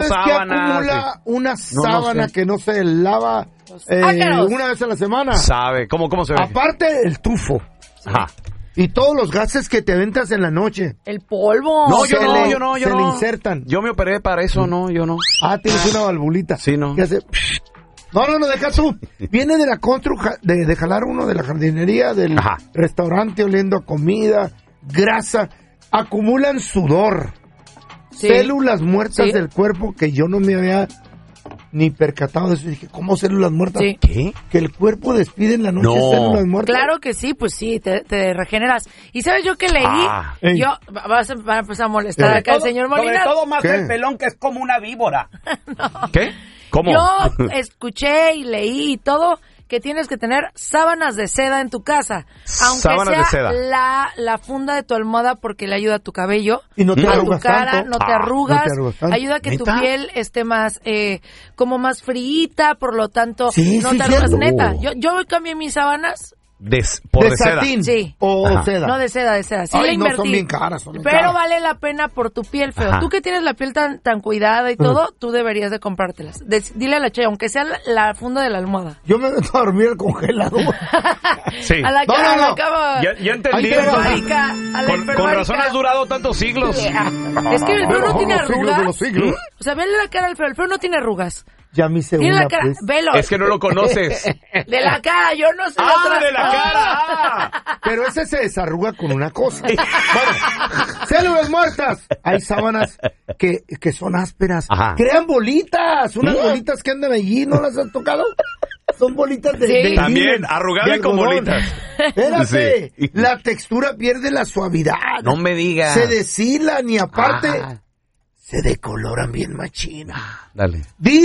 ¿Sabes qué acumula una sábana que no se lava una vez a la semana? ¿Sabe? ¿Cómo se ve? Aparte el tufo. Ajá. Y todos los gases que te aventas en la noche. El polvo. No, yo no. Se le insertan. Yo me operé para eso, no, yo no. Ah, tienes una valvulita. Sí, no. ¿Qué hace? No, deja tú. Viene de la de jalar uno de la jardinería, del restaurante oliendo a comida, grasa. Acumulan sudor. Sí. Células muertas del cuerpo que yo no me había ni percatado de eso. Dije, ¿cómo células muertas? Sí. ¿Qué? Que el cuerpo despide en la noche células muertas. Claro que sí, pues sí, te regeneras. ¿Y sabes yo qué leí? Va a empezar a molestar acá el señor Molina. Sobre todo más el pelón, que es como una víbora. No. ¿Qué? ¿Cómo? Yo escuché y leí y todo que tienes que tener sábanas de seda en tu casa. Aunque sábanas sea de seda. La funda de tu almohada, porque le ayuda a tu cabello, y no te a arrugas tu cara, tanto. no te arrugas, ayuda a que ¿neta? tu piel esté más, como más fríita, por lo tanto, no te arrugas. Cierto. Neta, yo cambié mis sábanas. De satín. Sí. O seda. No, de seda. Sí, le invertí. No, son bien caras. Pero vale la pena por tu piel, feo. Tú que tienes la piel tan cuidada y todo, tú deberías de comprártelas. Dile a la Che, aunque sea la funda de la almohada. Yo me meto a dormir al congelador. Sí. A la cama. Ya entendí. Con razón has durado tantos siglos. Es que el feo no tiene arrugas. O sea, vele la cara al feo. El feo no tiene arrugas. Ya me hice tiene una, la cara, pues. velo. Es que no lo conoces. De la cara, yo no sé. De la cara. Pero ese se desarruga con una cosa. Bueno, células muertas. Hay sábanas que son ásperas. Crean bolitas. Unas bolitas que andan allí, ¿no las has tocado? Son bolitas de también, arrugadas con bolitas. Espérate, la textura pierde la suavidad. No me digas. Se deshilan y aparte se decoloran bien machina. Dale.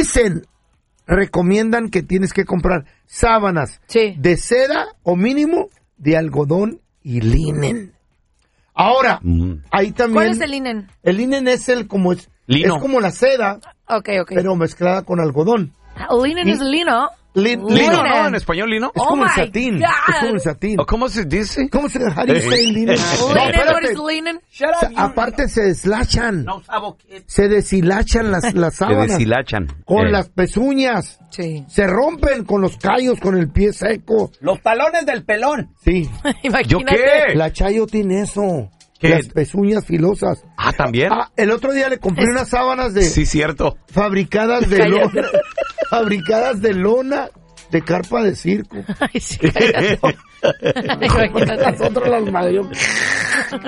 Recomiendan que tienes que comprar sábanas de seda o mínimo de algodón y linen. Ahora, ahí también. ¿Cuál es el linen? El linen es Lino. Es como la seda, pero mezclada con algodón. Linen es lino. Lino, ¿no? En español, lino. Es como el satín. God. Es como el satín. ¿O cómo se dice? ¿Cómo se dice? How do you say linen? What is linen? Aparte se deslachan. No sabo qué. Se deshilachan las sábanas. Se deshilachan. Con las pezuñas. Sí. Se rompen con los callos, con el pie seco. Los talones del pelón. Sí. Imagínate. ¿Yo qué? La Chayo tiene eso. ¿Qué? Las pezuñas filosas. ¿También? El otro día le compré unas sábanas de... Sí, cierto. Fabricadas de lona. Fabricadas de lona de carpa de circo. Ay, sí, cállate. Imagínate. Nosotros las madrió.